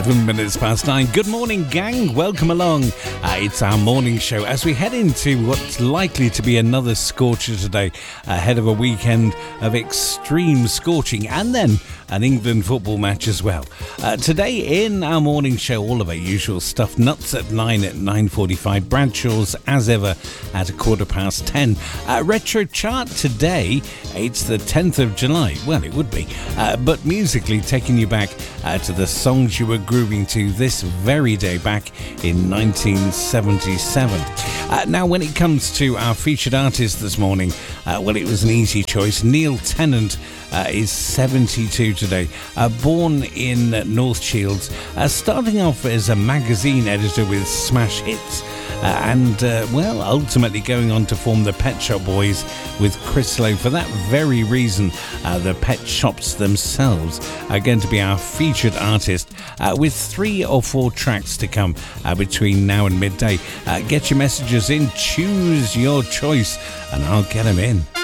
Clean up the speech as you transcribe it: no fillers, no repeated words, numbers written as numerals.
11 minutes past 9. Good morning, gang. Welcome along. It's our morning show as we head into what's likely to be another scorcher today, ahead of a weekend of extreme scorching and then an England football match as well. Today in our morning show, all of our usual stuff. Nuts at 9 at 9:45. Bradshaw's as ever at 10:15. Retro chart today. It's the 10th of July. Well, it would be. But musically taking you back to the songs you were grooving to this very day back in 1977. Now, when it comes to our featured artist this morning, well, it was an easy choice. Neil Tennant is 72 today, born in North Shields, starting off as a magazine editor with smash hits, and ultimately going on to form the Pet Shop Boys with Chris Lowe. For that very reason, the Pet Shops themselves are going to be our featured artist, with 3 or 4 tracks to come between now and midday. Get your messages in, choose your choice, and I'll get them in.